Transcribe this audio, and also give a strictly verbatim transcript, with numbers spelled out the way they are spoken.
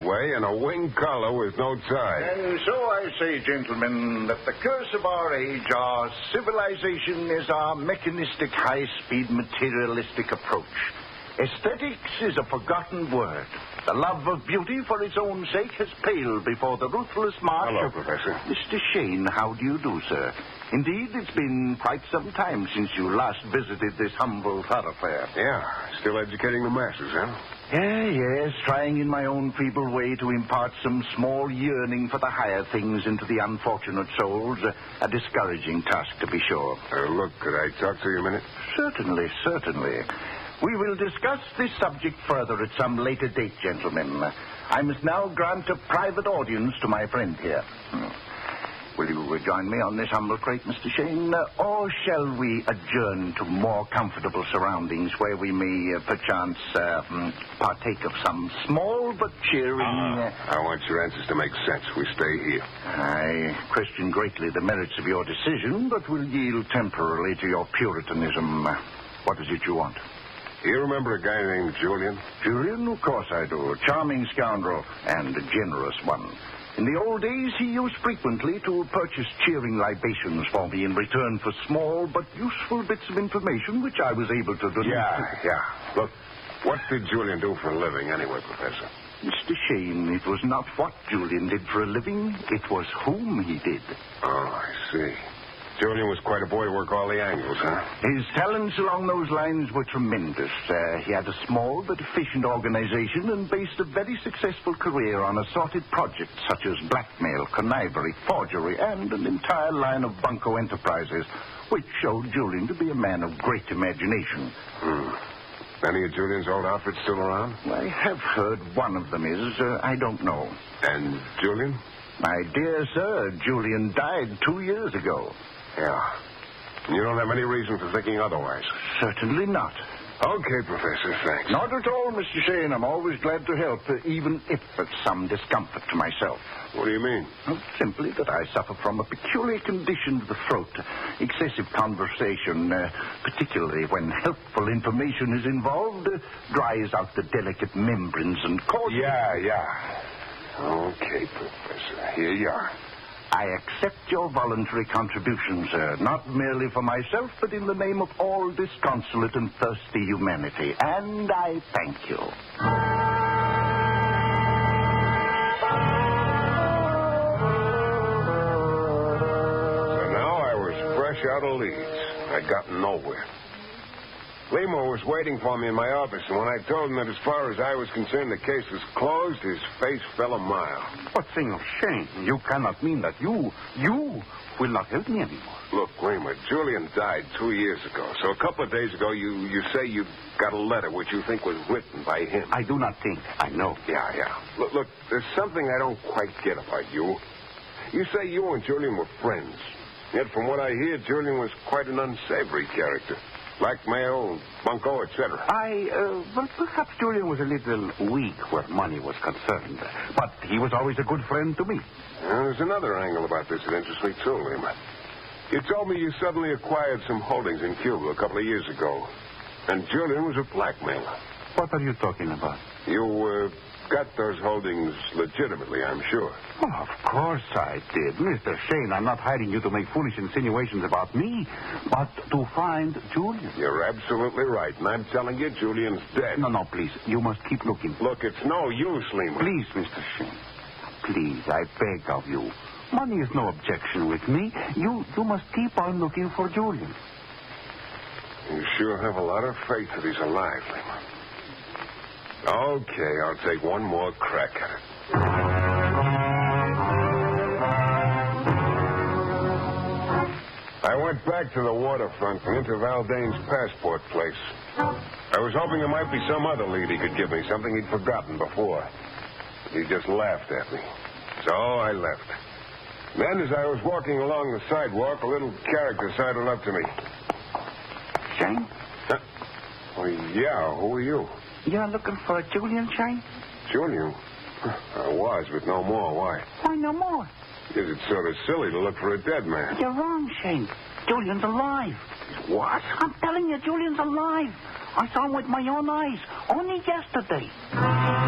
way and a wing collar with no tie. And so I say, gentlemen, that the curse of our age, our civilization, is our mechanistic, high-speed, materialistic approach. Aesthetics is a forgotten word. The love of beauty for its own sake has paled before the ruthless march Hello, of... Professor. Mister Shane, how do you do, sir? Indeed, it's been quite some time since you last visited this humble thoroughfare. Yeah, still educating the masses, huh? Yeah, yes, trying in my own feeble way to impart some small yearning for the higher things into the unfortunate souls. A, a discouraging task, to be sure. Uh, look, could I talk to you a minute? Certainly, certainly. We will discuss this subject further at some later date, gentlemen. I must now grant a private audience to my friend here. Hmm. Will you join me on this humble crate, Mister Shane? Uh, or shall we adjourn to more comfortable surroundings where we may, uh, perchance, uh, mm, partake of some small but cheering... Uh, uh... I want your answers to make sense. We stay here. I question greatly the merits of your decision, but will yield temporarily to your puritanism. Uh, what is it you want? You remember a guy named Julian? Julian? Of course I do. Charming scoundrel and a generous one. In the old days, he used frequently to purchase cheering libations for me in return for small but useful bits of information which I was able to donate. Yeah, yeah. Look, what did Julian do for a living anyway, Professor? Mister Shane, it was not what Julian did for a living. It was whom he did. Oh, I see. Julian was quite a boy to work all the angles, huh? His talents along those lines were tremendous. Uh, he had a small but efficient organization and based a very successful career on assorted projects such as blackmail, connivery, forgery, and an entire line of bunco enterprises, which showed Julian to be a man of great imagination. Hmm. Any of Julian's old outfits still around? I have heard one of them is. Uh, I don't know. And Julian? My dear sir, Julian died two years ago. Yeah. You don't have any reason for thinking otherwise? Certainly not. Okay, Professor, thanks. Not at all, Mister Shane. I'm always glad to help, uh, even if at some discomfort to myself. What do you mean? Well, simply that I suffer from a peculiar condition of the throat. Excessive conversation, uh, particularly when helpful information is involved, uh, dries out the delicate membranes and causes... Yeah, yeah. Okay, Professor, here you are. I accept your voluntary contribution, sir, not merely for myself, but in the name of all disconsolate and thirsty humanity. And I thank you. So now I was fresh out of Leeds. I'd gotten nowhere. Lima was waiting for me in my office, and when I told him that as far as I was concerned the case was closed, his face fell a mile. But, Senor Shane, you cannot mean that you, you will not help me anymore. Look, Lima, Julian died two years ago, so a couple of days ago you, you say you got a letter which you think was written by him. I do not think. I know. Yeah, yeah. Look, look, there's something I don't quite get about you. You say you and Julian were friends, yet from what I hear, Julian was quite an unsavory character. Blackmail, bunco, et cetera. I, uh, well, perhaps Julian was a little weak where money was concerned. But he was always a good friend to me. Well, there's another angle about this that interests me, too, Lima. You told me you suddenly acquired some holdings in Cuba a couple of years ago. And Julian was a blackmailer. What are you talking about? You, uh, got those holdings legitimately, I'm sure. Oh, of course I did. Mister Shane, I'm not hiring you to make foolish insinuations about me, but to find Julian. You're absolutely right, and I'm telling you, Julian's dead. No, no, please. You must keep looking. Look, it's no use, Lima. Please, Mister Shane. Please, I beg of you. Money is no objection with me. You, you must keep on looking for Julian. You sure have a lot of faith that he's alive, Lima. Okay, I'll take one more crack at it. I went back to the waterfront and into Valdane's passport place. I was hoping there might be some other lead he could give me, something he'd forgotten before. He just laughed at me. So I left. Then, as I was walking along the sidewalk, a little character sidled up to me. Shane? Huh? Oh, yeah, who are you? You're looking for Julian, Shane? Julian? I was, but no more. Why? Why no more? Because it's sort of silly to look for a dead man. You're wrong, Shane. Julian's alive. What? I'm telling you, Julian's alive. I saw him with my own eyes only yesterday.